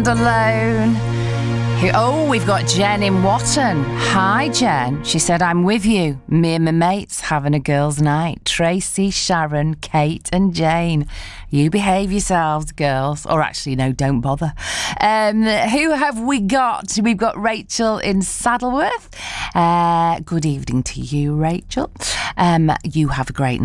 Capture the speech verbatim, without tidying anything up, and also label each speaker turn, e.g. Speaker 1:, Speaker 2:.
Speaker 1: stand alone. Who, oh, we've got Jen in Watton. Hi, Jen. She said, I'm with you. Me and my mates having a girls' night. Tracy, Sharon, Kate and Jane. You behave yourselves, girls. Or actually, no, don't bother. Um, who have we got? We've got Rachel in Saddleworth. Uh, good evening to you, Rachel. Um, you have a great